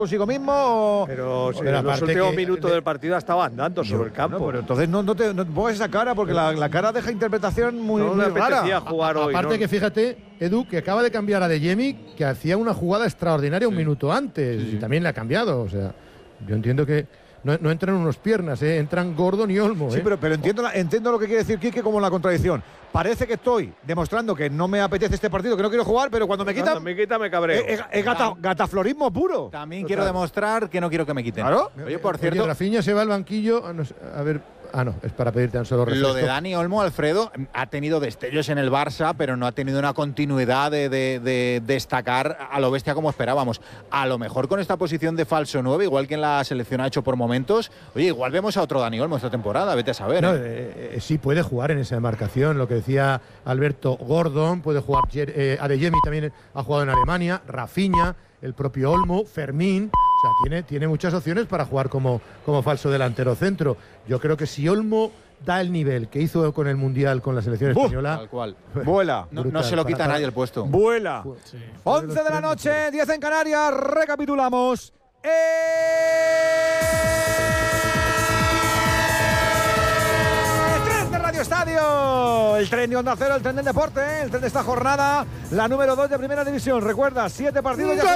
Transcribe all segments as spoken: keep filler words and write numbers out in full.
consigo mismo. Pero, sí, pero en los últimos que, minutos de, del partido estaba andando sobre el campo. No, pero entonces no, no te no pongas esa cara porque la, la cara deja interpretación muy, no muy me rara. Jugar hoy, Aparte ¿no? que fíjate, Edu, que acaba de cambiar a Adeyemi, que hacía una jugada extraordinaria sí. un minuto antes sí, sí. y también la ha cambiado. O sea, yo entiendo que no, no entran unos piernas, ¿eh? Entran Gordon y Olmo. ¿eh? Sí, pero, pero entiendo, la, entiendo lo que quiere decir Quique como la contradicción. Parece que estoy demostrando que no me apetece este partido, que no quiero jugar, pero cuando me quitan… Cuando me quita me cabreo. Es, es gata, gataflorismo puro. También quiero demostrar que no quiero que me quiten. Claro. Oye, por cierto… Oye, Rafinha se va al banquillo… A, no, a ver… Ah, no, es para pedirte tan solo refresco. Lo de Dani Olmo, Alfredo, ha tenido destellos en el Barça, pero no ha tenido una continuidad de, de, de destacar a lo bestia como esperábamos. A lo mejor con esta posición de falso nueve, igual que en la selección ha hecho por momentos, oye, igual vemos a otro Dani Olmo esta temporada, vete a saber. No, ¿eh? Eh, eh, sí, puede jugar en esa demarcación, lo que decía Alberto, Gordon, puede jugar, eh, Adeyemi también ha jugado en Alemania, Rafinha, el propio Olmo, Fermín… O sea, tiene, tiene muchas opciones para jugar como, como falso delantero centro. Yo creo que si Olmo da el nivel que hizo con el Mundial con la selección ¡Buf! española… Tal cual. Vuela. No, no se lo quita para, nadie el puesto. Vuela. Sí. once de la noche, diez en Canarias. Recapitulamos. ¡Eh! Radio Estadio, el tren de Onda Cero, el tren del deporte, el tren de esta jornada, la número dos de Primera División. Recuerda, siete partidos ya.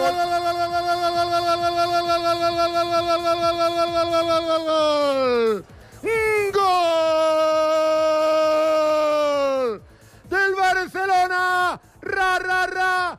¡Gol! ¡Del Barcelona! ¡Ra, ra, ra!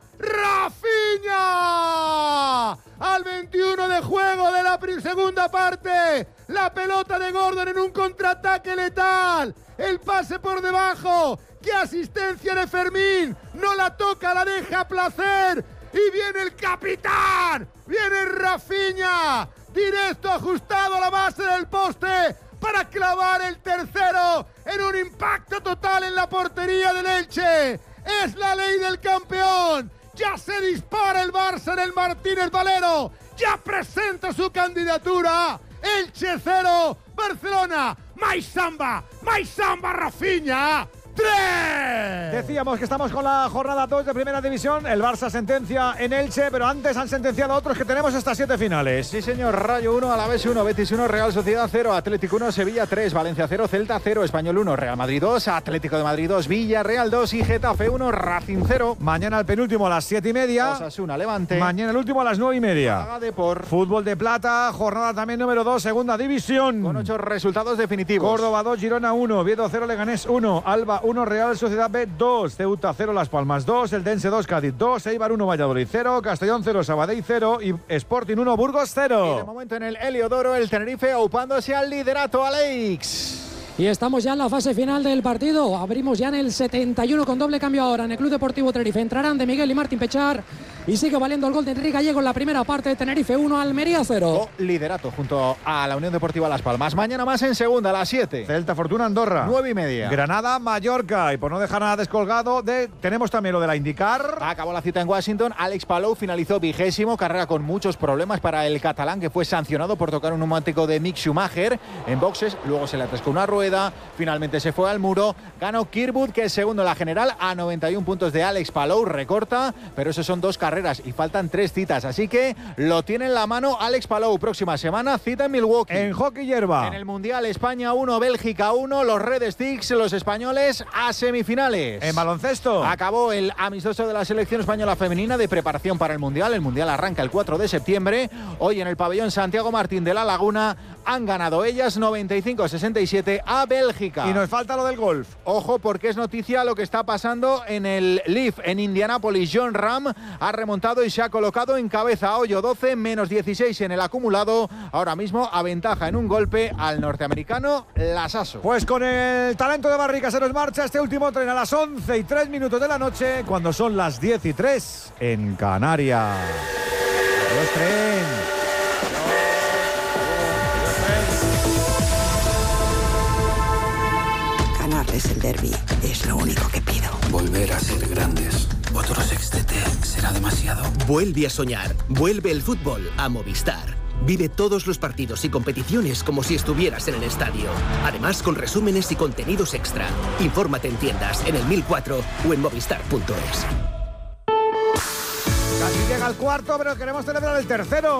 ¡Rafinha! Al veintiuno de juego de la segunda parte, la pelota de Gordon en un contraataque letal, el pase por debajo, qué asistencia de Fermín, no la toca, la deja a placer, y viene el capitán, viene Rafinha, directo ajustado a la base del poste, para clavar el tercero, en un impacto total en la portería del Elche, es la ley del campeón. Ya se dispara el Barça en el Martínez Valero. Ya presenta su candidatura. Elche cero, Barcelona. ¡Mais samba! ¡Mais samba, Rafinha! ¡Tres! Decíamos que estamos con la jornada dos de Primera División. El Barça sentencia en Elche, pero antes han sentenciado a otros que tenemos estas siete finales. Sí, señor. Rayo uno, Alavés uno, Betis uno, Real Sociedad cero, Atlético uno, Sevilla tres, Valencia cero, Celta cero, Español uno, Real Madrid dos, Atlético de Madrid dos, Villarreal dos y Getafe uno, Racing cero. Mañana el penúltimo a las siete y media. Osasuna, Levante. Mañana el último a las nueve y media. Haga de por. Fútbol de plata, jornada también número dos, Segunda División. Con ocho resultados definitivos. Córdoba dos, Girona uno, Oviedo cero, Leganés uno, Alba uno, Real Sociedad B dos, Ceuta cero, Las Palmas dos, Eldense dos, Cádiz dos, Eibar uno, Valladolid cero, Castellón cero, Sabadell cero y Sporting uno, Burgos cero. Y de momento en el Heliodoro, el Tenerife aupándose al liderato, Alex. Y estamos ya en la fase final del partido. Abrimos ya en el setenta y uno con doble cambio ahora en el Club Deportivo Tenerife. Entrarán de Miguel y Martín Pechar. Y sigue valiendo el gol de Enrique Gallego en la primera parte. Tenerife uno, Almería cero. O liderato junto a la Unión Deportiva Las Palmas. Mañana más en segunda a las siete. Celta Fortuna Andorra. nueve y media. Granada Mallorca. Y por no dejar nada descolgado, de, tenemos también lo de la IndyCar. Acabó la cita en Washington. Alex Palou finalizó vigésimo. Carrera con muchos problemas para el catalán, que fue sancionado por tocar un neumático de Mick Schumacher en boxes. Luego se le atascó una rueda. Finalmente se fue al muro. Ganó Kirkwood, que es segundo en la general, a noventa y uno puntos de Alex Palou. Recorta, pero esos son dos carreras y faltan tres citas. Así que lo tiene en la mano Alex Palou. Próxima semana, cita en Milwaukee. En hockey hierba. En el Mundial, España uno, Bélgica uno. Los Red Sticks, los españoles, a semifinales. En baloncesto. Acabó el amistoso de la selección española femenina de preparación para el Mundial. El Mundial arranca el cuatro de septiembre. Hoy en el pabellón Santiago Martín de La Laguna han ganado ellas noventa y cinco a sesenta y siete a Bélgica. Y nos falta lo del golf. Ojo, porque es noticia lo que está pasando en el Leaf en Indianápolis. John Ram ha remontado y se ha colocado en cabeza. Hoyo doce, menos dieciséis en el acumulado. Ahora mismo aventaja en un golpe al norteamericano Lasasso. Pues con el talento de Barrica se nos marcha este último tren a las once y tres minutos de la noche, cuando son las diez y tres en Canarias. Los tren. Ganarles el derbi es lo único que pido. Volver a ser grandes. Otro sextete será demasiado. Vuelve a soñar. Vuelve el fútbol a Movistar. Vive todos los partidos y competiciones como si estuvieras en el estadio. Además, con resúmenes y contenidos extra. Infórmate en tiendas, en el mil cuatro o en movistar punto es. Casi llega el cuarto, pero queremos celebrar el tercero.